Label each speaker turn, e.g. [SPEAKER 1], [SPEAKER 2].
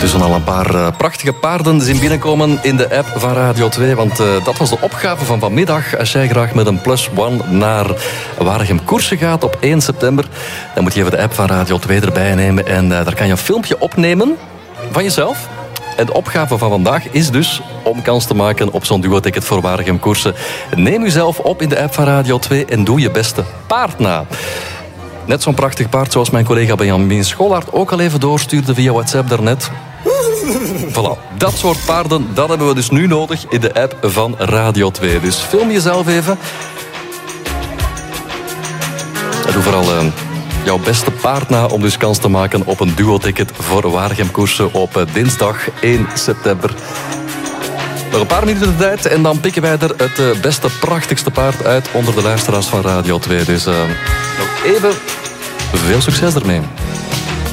[SPEAKER 1] Intussen al een paar prachtige paarden zien binnenkomen in de app van Radio 2. Want dat was de opgave van vanmiddag. Als jij graag met een +1 naar Waregem koersen gaat op 1 september... dan moet je even de app van Radio 2 erbij nemen. En daar kan je een filmpje opnemen van jezelf. En de opgave van vandaag is dus om kans te maken op zo'n duo-ticket voor Waregem koersen. Neem uzelf op in de app van Radio 2 en doe je beste paard na. Net zo'n prachtig paard zoals mijn collega Benjamin Scholaert ook al even doorstuurde via WhatsApp daarnet. Voilà, dat soort paarden, dat hebben we dus nu nodig in de app van Radio 2. Dus film jezelf even. En doe vooral jouw beste paard na om dus kans te maken op een duo-ticket voor Waregem koersen op dinsdag 1 september. Nog een paar minuten de tijd en dan pikken wij er het beste, prachtigste paard uit onder de luisteraars van Radio 2. Dus nog even veel succes ermee.